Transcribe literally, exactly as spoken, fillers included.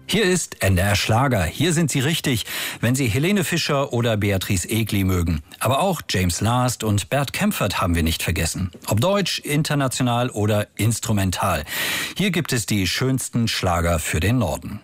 Hier ist N D R Schlager. Hier sind Sie richtig, wenn Sie Helene Fischer oder Beatrice Egli mögen. Aber auch James Last und Bert Kaempfert haben wir nicht vergessen. Ob deutsch, international oder instrumental. Hier gibt es die schönsten Schlager für den Norden.